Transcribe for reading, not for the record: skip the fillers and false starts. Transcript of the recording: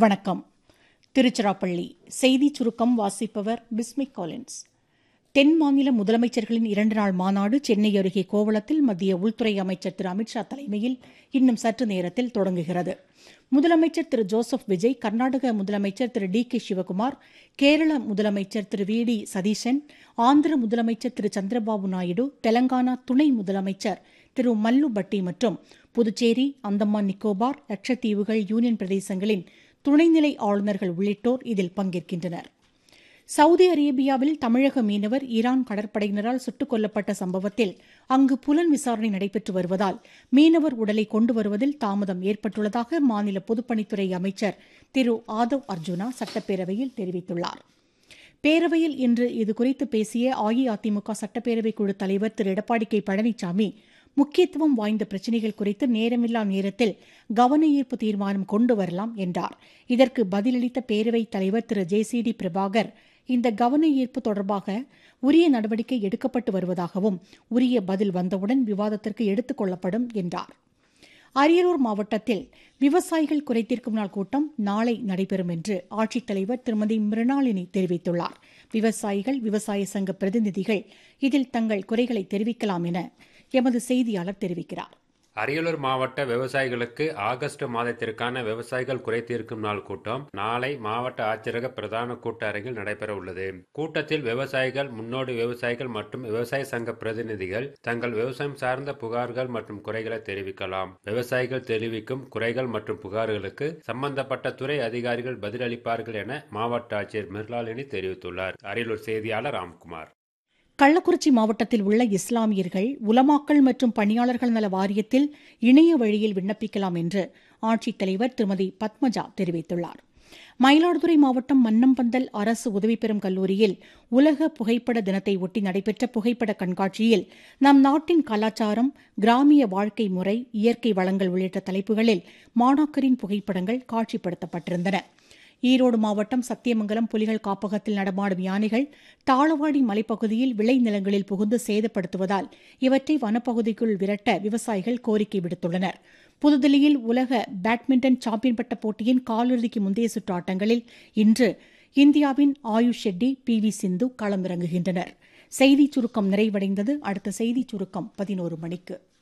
வணக்கம். திருச்சிராப்பள்ளி செய்திச் சுருக்கம் வாசிப்பவர் பிஸ்மிக் காலின்ஸ். தென் மாநில முதலமைச்சர்களின் 2 நாள் மாநாடு சென்னை அருகே கோவளத்தில் மத்திய உள்துறை அமைச்சர் திரு அமித்ஷா தலைமையில் இன்னும் சற்று நேரத்தில் தொடங்குகிறது. முதலமைச்சர் திரு ஜோசப் விஜய், கர்நாடக முதலமைச்சர் திரு டி கே சிவகுமார், கேரள முதலமைச்சர் திரு வி டி சதீஷன், ஆந்திர முதலமைச்சர் திரு சந்திரபாபு நாயுடு, தெலங்கானா துணை முதலமைச்சர் திரு மல்லு பட்டி மற்றும் புதுச்சேரி, அந்தமான் நிக்கோபார், லட்சத்தீவுகள் யூனியன் பிரதேசங்களின் துணைநிலை ஆளுநர்கள் உள்ளிட்டோர் இதில் பங்கேற்கின்றனர். சவுதி அரேபியாவில் தமிழக மீனவர் ஈரான் கடற்படையினரால் சுட்டுக் கொல்லப்பட்ட சம்பவத்தில் அங்கு புலன் விசாரணை நடைபெற்று வருவதால் மீனவர் உடலை கொண்டு வருவதில் தாமதம் ஏற்பட்டுள்ளதாக மாநில பொதுப்பணித்துறை அமைச்சர் திரு ஆதவ் அர்ஜுனா சட்டப்பேரவையில் தெரிவித்துள்ளார். பேரவையில் இன்று இதுகுறித்து பேசிய அஇஅதிமுக சட்டப்பேரவைக் குழு தலைவர் திரு எடப்பாடி கே பழனிசாமி, முக்கியத்துவம் வாய்ந்த பிரச்சினைகள் குறித்து நேரமில்லா நேரத்தில் கவன ஈர்ப்பு தீர்மானம் கொண்டு வரலாம் என்றார். இதற்கு பதிலளித்த பேரவைத் தலைவர் திரு ஜே.சி.டி. பிரபாகர், இந்த கவன ஈர்ப்பு தொடர்பாக உரிய நடவடிக்கை எடுக்கப்பட்டு வருவதாகவும் உரிய பதில் வந்தவுடன் விவாதத்திற்கு எடுத்துக் கொள்ளப்படும் என்றார். அரியலூர் மாவட்டத்தில் விவசாயிகள் குறைதீர்க்கும் நாள் கூட்டம் நாளை நடைபெறும் என்று ஆட்சித்தலைவர் திருமதி மிருணாளினி தெரிவித்துள்ளார். விவசாயிகள், விவசாய சங்க பிரதிநிதிகள் இதில் தங்கள் குறைகளை தெரிவிக்கலாம் என எமது செய்தியாளர் தெரிவிக்கிறார். அரியலூர் மாவட்ட விவசாயிகளுக்கு ஆகஸ்ட் மாதத்திற்கான விவசாயிகள் குறைதீர்க்கும் நாள் கூட்டம் நாளை மாவட்ட ஆட்சியரக பிரதான கூட்ட அரங்கில் நடைபெற உள்ளது. கூட்டத்தில் விவசாயிகள், முன்னோடி விவசாயிகள் மற்றும் விவசாய சங்க பிரதிநிதிகள் தங்கள் விவசாயம் சார்ந்த புகார்கள் மற்றும் குறைகளை தெரிவிக்கலாம். விவசாயிகள் தெரிவிக்கும் குறைகள் மற்றும் புகார்களுக்கு சம்பந்தப்பட்ட துறை அதிகாரிகள் பதிலளிப்பார்கள் என மாவட்ட ஆட்சியர் மிர்லாலினி தெரிவித்துள்ளார். அரியலூர் செய்தியாளர் ராம்குமார். கள்ளக்குறிச்சி மாவட்டத்தில் உள்ள இஸ்லாமியர்கள் உலமாக்கள் மற்றும் பணியாளர்கள் நல வாரியத்தில் இணைய வழியில் விண்ணப்பிக்கலாம் என்று ஆட்சித்தலைவர் திருமதி பத்மஜா தெரிவித்துள்ளார். மயிலாடுதுறை மாவட்டம் மன்னம்பந்தல் அரசு உதவி பெறும் கல்லூரியில் உலக புகைப்பட தினத்தை ஒட்டி நடைபெற்ற புகைப்பட கண்காட்சியில் நம் நாட்டின் கலாச்சாரம், கிராமிய வாழ்க்கை முறை, இயற்கை வளங்கள் உள்ளிட்ட தலைப்புகளில் மாணாக்கரின் புகைப்படங்கள் காட்சிப்படுத்தப்பட்டிருந்தன. ஈரோடு மாவட்டம் சத்தியமங்கலம் புலிகள் காப்பகத்தில் நடமாடும் யானைகள் தாளவாடி மலைப்பகுதியில் விளைநிலங்களில் புகுந்து சேதப்படுத்துவதால் இவற்றை வனப்பகுதிக்குள் விரட்ட விவசாயிகள் கோரிக்கை விடுத்துள்ளனர். புதுதில்லியில் உலக பேட்மிண்டன் சாம்பியன் பட்ட போட்டியின் காலிறுதிக்கு முந்தைய சுற்று ஆட்டங்களில் இன்று இந்தியாவின் ஆயுஷ் ஷெட்டி, பி.வி. சிந்து களமிறங்குகின்றனர். செய்திச் சுருக்கம் நிறைவடைந்தது. அடுத்த செய்திச் சுருக்கம் 11 மணிக்கு.